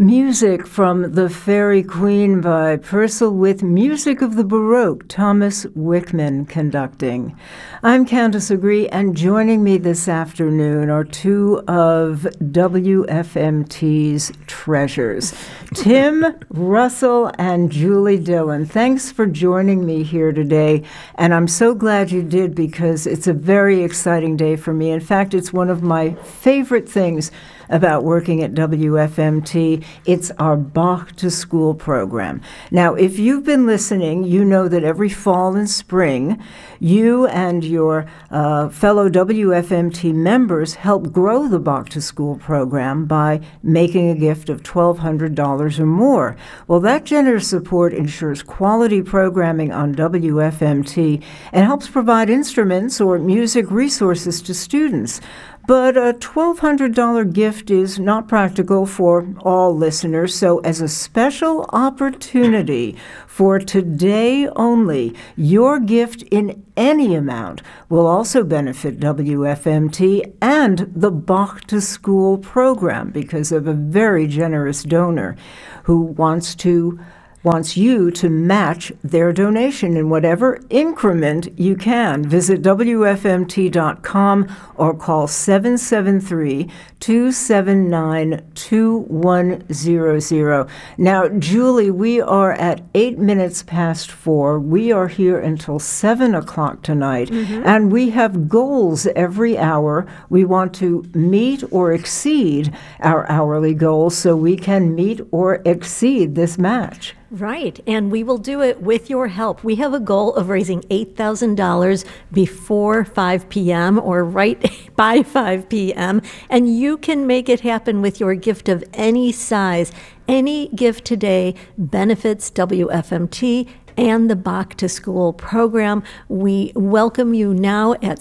Music from The Fairy Queen by Purcell with music of the Baroque, Thomas Wickman conducting. I'm Candace Agree, and joining me this afternoon are two of WFMT's treasures, Tim Russell and Julie Dillon. Thanks for joining me here today, and I'm so glad you did because it's a very exciting day for me. In fact, it's one of my favorite things about working at WFMT. It's our Bach to School program. Now, if you've been listening, you know that every fall and spring, you and your fellow WFMT members help grow the Bach to School program by making a gift of $1,200 or more. Well, that generous support ensures quality programming on WFMT and helps provide instruments or music resources to students. But a $1,200 gift is not practical for all listeners, so as a special opportunity for today only, your gift in any amount will also benefit WFMT and the Bach to School program because of a very generous donor who wants you to match their donation in whatever increment you can. Visit WFMT.com or call 773-279-2100. Now, Julie, we are at 8 minutes past 4. We are here until 7 o'clock tonight, and we have goals every hour. We want to meet or exceed our hourly goals so we can meet or exceed this match. Right, and we will do it with your help. We have a goal of raising $8,000 before 5 p.m. or right by 5 p.m., and you can make it happen with your gift of any size. Any gift today benefits WFMT and the Bach to School program. We welcome you now at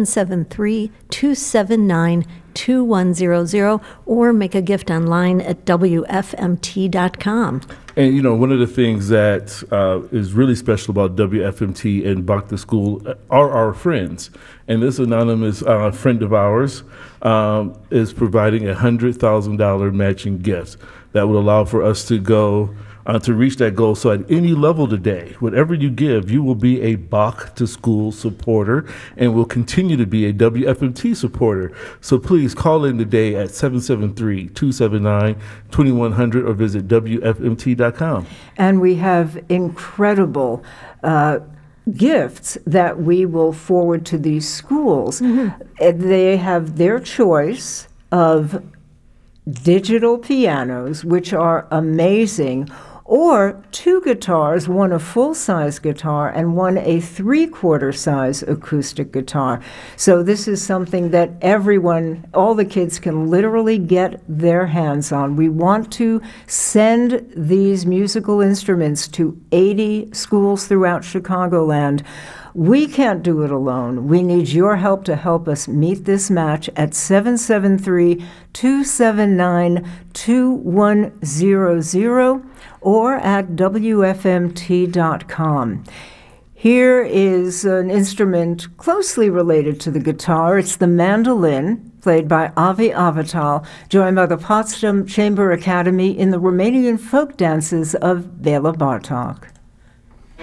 773-279-2100 or make a gift online at WFMT.com. And, you know, one of the things that is really special about WFMT and Bach to School are our friends. And this anonymous friend of ours is providing a $100,000 matching gift that would allow for us to go to reach that goal. So at any level today, whatever you give, you will be a Bach to School supporter and will continue to be a WFMT supporter. So please call in today at 773-279-2100 or visit WFMT.com. And we have incredible gifts that we will forward to these schools. They have their choice of digital pianos, which are amazing, or 2 guitars, one a full-size guitar and one a 3/4 size acoustic guitar. So this is something that everyone, all the kids can literally get their hands on. We want to send these musical instruments to 80 schools throughout Chicagoland. We can't do it alone. We need your help to help us meet this match at 773-279-2100 or at WFMT.com. Here is an instrument closely related to the guitar. It's the mandolin, played by Avi Avital, joined by the Potsdam Chamber Academy in the Romanian folk dances of Bela Bartok.